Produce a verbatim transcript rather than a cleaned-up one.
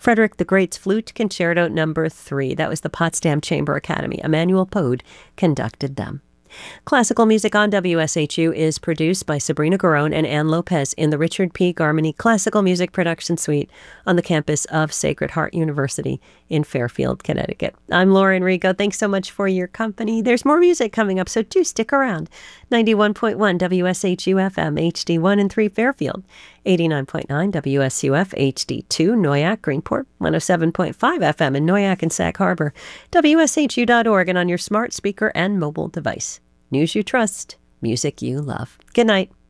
Frederick the Great's Flute Concerto Number three. That was the Potsdam Chamber Academy. Emmanuel Pode conducted them. Classical Music on W S H U is produced by Sabrina Garone and Ann Lopez in the Richard P. Garmany Classical Music Production Suite on the campus of Sacred Heart University in Fairfield, Connecticut. I'm Lauren Rico. Thanks so much for your company. There's more music coming up, so do stick around. ninety-one point one W S H U F M, H D one and three Fairfield, eighty-nine point nine W S U F, H D two Noyac, Greenport, one oh seven point five F M in Noyac and Sag Harbor, W S H U dot org, and on your smart speaker and mobile device. News you trust, music you love. Good night.